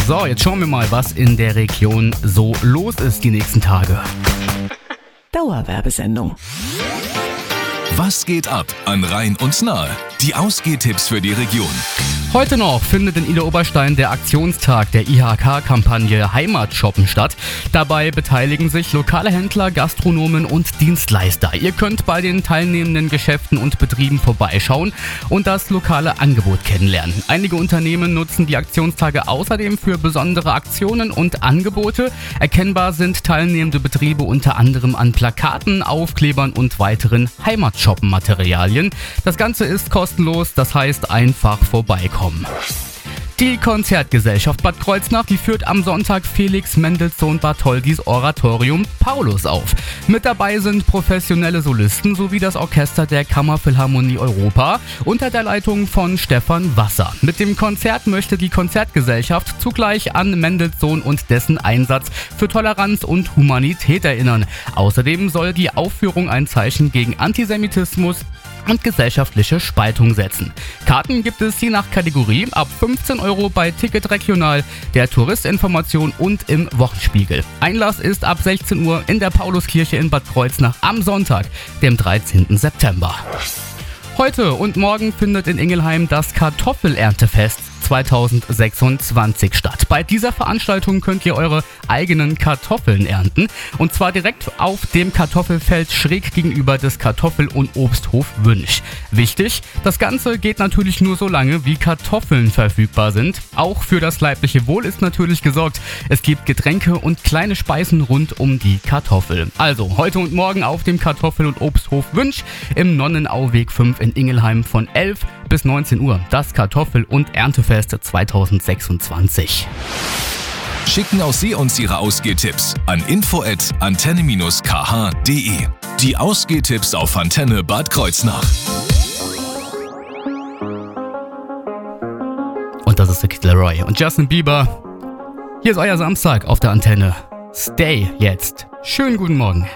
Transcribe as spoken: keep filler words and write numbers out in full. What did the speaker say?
So, jetzt schauen wir mal, was in der Region so los ist die nächsten Tage. Dauerwerbesendung. Was geht ab an Rhein und Nahe? Die Ausgehtipps für die Region. Heute noch findet in Idar-Oberstein der Aktionstag der I H K-Kampagne Heimatshoppen statt. Dabei beteiligen sich lokale Händler, Gastronomen und Dienstleister. Ihr könnt bei den teilnehmenden Geschäften und Betrieben vorbeischauen und das lokale Angebot kennenlernen. Einige Unternehmen nutzen die Aktionstage außerdem für besondere Aktionen und Angebote. Erkennbar sind teilnehmende Betriebe unter anderem an Plakaten, Aufklebern und weiteren Heimatshoppen-Materialien. Das Ganze ist kostenlos, das heißt einfach vorbeikommen. Die Konzertgesellschaft Bad Kreuznach, die führt am Sonntag Felix Mendelssohn Bartholdys Oratorium Paulus auf. Mit dabei sind professionelle Solisten sowie das Orchester der Kammerphilharmonie Europa unter der Leitung von Stefan Wasser. Mit dem Konzert möchte die Konzertgesellschaft zugleich an Mendelssohn und dessen Einsatz für Toleranz und Humanität erinnern. Außerdem soll die Aufführung ein Zeichen gegen Antisemitismus und gesellschaftliche Spaltung setzen. Karten gibt es je nach Kategorie ab fünfzehn Euro bei Ticket Regional, der Touristinformation und im Wochenspiegel. Einlass ist ab sechzehn Uhr in der Pauluskirche in Bad Kreuznach am Sonntag, dem dreizehnten September. Heute und morgen findet in Ingelheim das Kartoffelerntefest zweitausendsechsundzwanzig statt. Bei dieser Veranstaltung könnt ihr eure eigenen Kartoffeln ernten und zwar direkt auf dem Kartoffelfeld schräg gegenüber des Kartoffel- und Obsthof Wünsch. Wichtig, das Ganze geht natürlich nur so lange, wie Kartoffeln verfügbar sind. Auch für das leibliche Wohl ist natürlich gesorgt. Es gibt Getränke und kleine Speisen rund um die Kartoffel. Also heute und morgen auf dem Kartoffel- und Obsthof Wünsch im Nonnenauweg fünf in Ingelheim von elf bis neunzehn Uhr. Das Kartoffel- und Erntefest zweitausendsechsundzwanzig. Schicken auch Sie uns Ihre Ausgehtipps an info at antenne dash k h punkt d e. Die Ausgehtipps auf Antenne Bad Kreuznach. Und das ist der Kid Laroi und Justin Bieber. Hier ist euer Samstag auf der Antenne. Stay jetzt. Schönen guten Morgen.